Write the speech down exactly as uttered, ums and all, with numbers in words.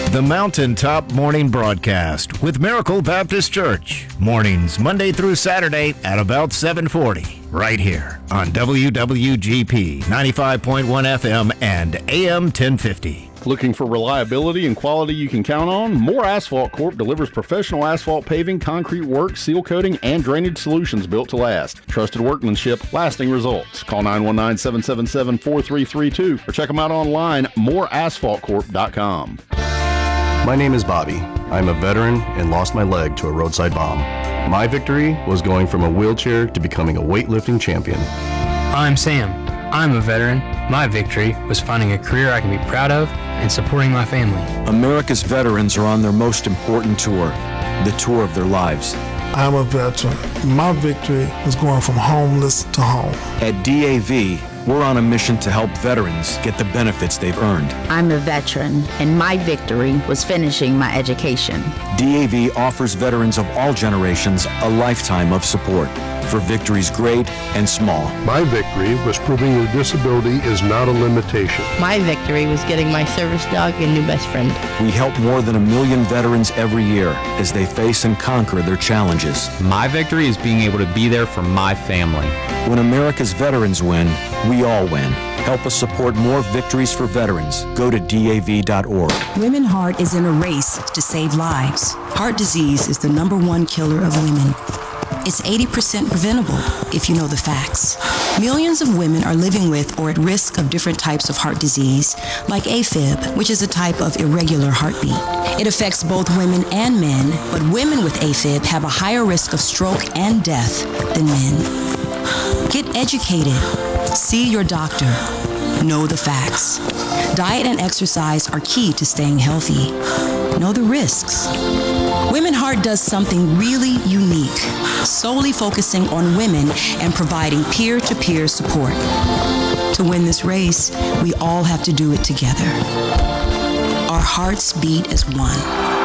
The Mountaintop Morning Broadcast with Miracle Baptist Church. Mornings Monday through Saturday at about seven forty. Right here on W W G P ninety-five point one F M and A M ten fifty. Looking for reliability and quality you can count on? Moore Asphalt Corp delivers professional asphalt paving, concrete work, seal coating, and drainage solutions built to last. Trusted workmanship, lasting results. Call nine one nine, seven seven seven, four three three two or check them out online, more asphalt corp dot com. My name is Bobby. I'm a veteran and lost my leg to a roadside bomb. My victory was going from a wheelchair to becoming a weightlifting champion. I'm Sam. I'm a veteran. My victory was finding a career I can be proud of and supporting my family. America's veterans are on their most important tour, the tour of their lives. I'm a veteran. My victory was going from homeless to home. At D A V, we're on a mission to help veterans get the benefits they've earned. I'm a veteran, and my victory was finishing my education. D A V offers veterans of all generations a lifetime of support for victories great and small. My victory was proving your disability is not a limitation. My victory was getting my service dog a new best friend. We help more than a million veterans every year as they face and conquer their challenges. My victory is being able to be there for my family. When America's veterans win, we all win. Help us support more victories for veterans. Go to D A V dot org. Women Heart is in a race to save lives. Heart disease is the number one killer of women. It's eighty percent preventable if you know the facts. Millions of women are living with or at risk of different types of heart disease, like AFib, which is a type of irregular heartbeat. It affects both women and men, but women with AFib have a higher risk of stroke and death than men. Get educated. See your doctor. Know the facts. Diet and exercise are key to staying healthy. Know the risks. Women Heart does something really unique, solely focusing on women and providing peer-to-peer support. To win this race, we all have to do it together. Our hearts beat as one.